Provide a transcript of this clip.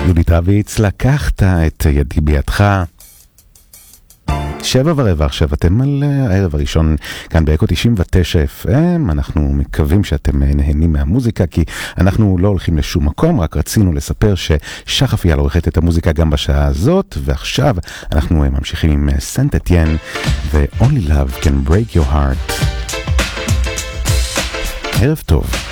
יהודית רביץ, לקחת את ידי בידך. 7:15 עכשיו, אתם על הערב הראשון כאן באקו 99 FM. אנחנו מקווים שאתם נהנים מהמוזיקה, כי אנחנו לא הולכים לשום מקום, רק רצינו לספר ששחף יאל עורכת את המוזיקה גם בשעה הזאת, ועכשיו אנחנו ממשיכים עם סנט אתיין ו-Only Love Can Break Your Heart. ערב טוב.